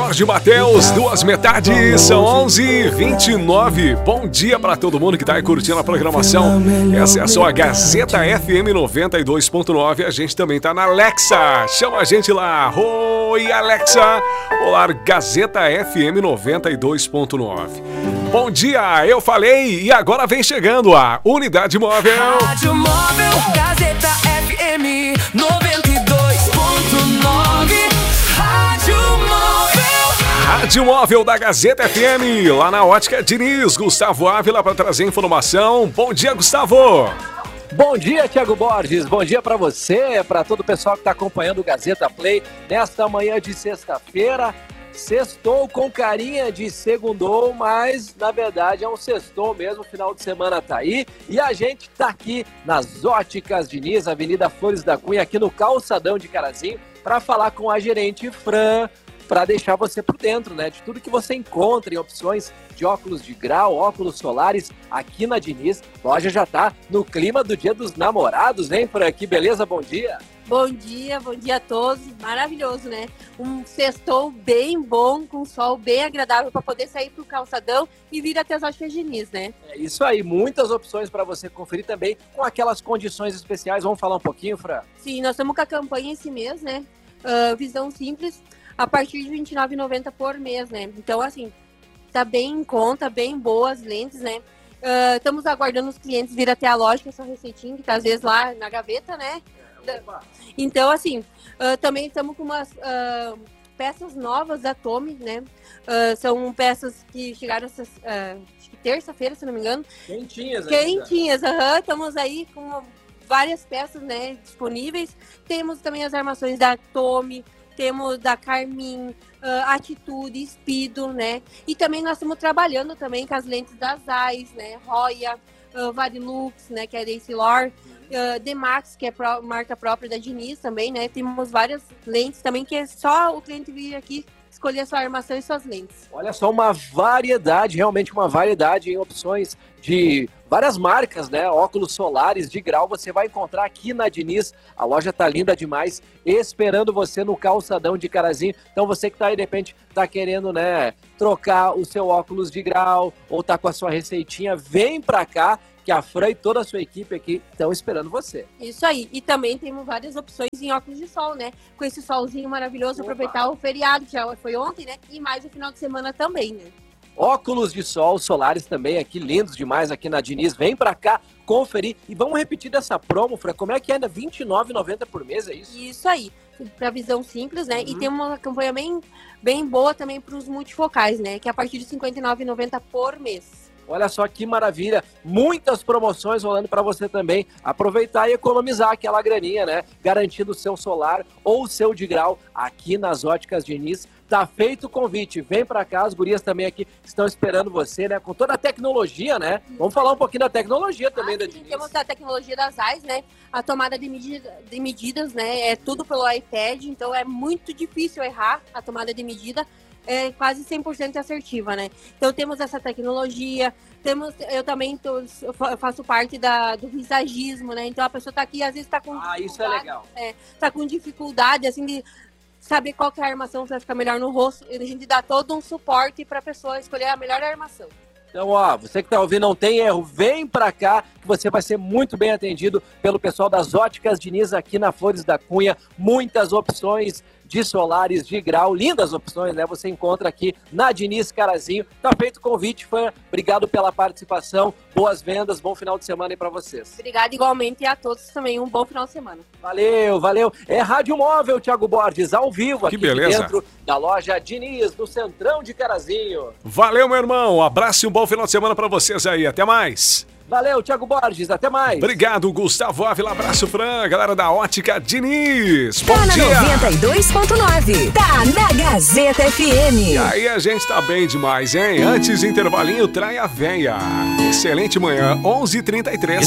Jorge Mateus, duas metades, são 11h29. Bom dia pra todo mundo que tá aí curtindo a programação. Essa é a sua Gazeta FM 92.9. A gente também tá na Alexa. Chama a gente lá. Oi, Alexa. Olá, Gazeta FM 92.9. Bom dia, eu falei e agora vem chegando a Unidade Móvel. Rádio Móvel, Gazeta FM 92.9. Rádio Móvel da Gazeta FM, lá na Ótica Diniz. Gustavo Ávila para trazer informação. Bom dia, Gustavo. Bom dia, Thiago Borges. Bom dia para você, para todo o pessoal que está acompanhando o Gazeta Play nesta manhã de sexta-feira. Sextou com carinha de segundou, mas na verdade é um sextou mesmo, o final de semana tá aí. E a gente tá aqui nas Óticas Diniz, Avenida Flores da Cunha, aqui no calçadão de Carazinho, para falar com a gerente Fran, para deixar você por dentro, né, de tudo que você encontra em opções de óculos de grau, óculos solares aqui na Diniz. A loja já tá no clima do Dia dos Namorados, hein, Fran? Que beleza, bom dia! Bom dia a todos. Maravilhoso, né? Um sextou bem bom, com sol bem agradável para poder sair pro calçadão e vir até as Óticas Diniz, né? É isso aí, muitas opções para você conferir também com aquelas condições especiais. Vamos falar um pouquinho, Fran? Sim, nós estamos com a campanha esse mês, né? Visão simples, a partir de R$ 29,90 por mês, né? Então, assim, tá bem em conta, bem boas lentes, né? Estamos aguardando os clientes vir até a loja com essa receitinha, que tá às vezes lá na gaveta, né? Então, assim, também estamos com umas peças novas da Tommy, né? São peças que chegaram essa terça-feira, se não me engano. Quentinhas, aham. Estamos aí com várias peças, né, disponíveis. Temos também as armações da Tommy, temos da Carmin, Atitude, Speedo, né? E também nós estamos trabalhando também com as lentes da Zeiss, né? Roya, Varilux, né, que é da Essilor, D-Max, que é marca própria da Diniz também, né? Temos várias lentes também, que é só o cliente vir aqui escolher a sua armação e suas lentes. Olha só, uma variedade, realmente uma variedade em opções de várias marcas, né? Óculos solares de grau você vai encontrar aqui na Diniz. A loja tá linda demais, esperando você no calçadão de Carazinho. Então você que tá aí, de repente, tá querendo, né, trocar o seu óculos de grau ou tá com a sua receitinha, vem pra cá, que a Fran e toda a sua equipe aqui estão esperando você. Isso aí. E também temos várias opções em óculos de sol, né? Com esse solzinho maravilhoso, aproveitar o feriado, que já foi ontem, né? E mais o final de semana também, né? Óculos de sol solares também aqui, lindos demais aqui na Diniz. Vem pra cá conferir. E vamos repetir dessa promo, Fran. Como é que é ainda? R$ 29,90 por mês, é isso? Isso aí. Pra visão simples, né? E tem uma campanha bem boa também para os multifocais, né? Que é a partir de R$ 59,90 por mês. Olha só que maravilha, muitas promoções rolando para você também aproveitar e economizar aquela graninha, né? Garantindo o seu solar ou o seu de grau aqui nas Óticas Diniz. Tá feito o convite, vem para cá, as gurias também aqui estão esperando você, né? Com toda a tecnologia, né? Vamos falar um pouquinho da tecnologia também da Diniz. Temos a tecnologia das Zeiss, né? A tomada de medidas, né? É tudo pelo iPad, então é muito difícil errar a tomada de medida. É quase 100% assertiva, né? Então temos essa tecnologia, eu também eu faço parte do visagismo, né? Então a pessoa tá aqui, às vezes tá com dificuldade, isso é legal. Tá com dificuldade, assim, de saber qual que é a armação que vai ficar melhor no rosto. A gente dá todo um suporte para a pessoa escolher a melhor armação. Então, ó, você que tá ouvindo, não tem erro, vem pra cá que você vai ser muito bem atendido pelo pessoal das Óticas Diniz aqui na Flores da Cunha. Muitas opções de solares de grau, lindas opções, né? Você encontra aqui na Diniz Carazinho. Tá feito o convite, Fran. Obrigado pela participação. Boas vendas, bom final de semana aí pra vocês. Obrigada igualmente e a todos também. Um bom final de semana. Valeu, valeu. É Rádio Móvel, Thiago Borges, ao vivo Que aqui beleza. dentro da loja Diniz, no centrão de Carazinho. Valeu, meu irmão. Um abraço e um bom final de semana pra vocês aí. Até mais. Valeu, Thiago Borges, até mais. Obrigado, Gustavo Ávila. Abraço, Fran. Galera da Ótica Diniz. Bom Tá na dia. 92.9. Tá na Gazeta E FM. aí a gente tá bem demais, hein? Antes, intervalinho, trai a véia. Excelente manhã, 11h33.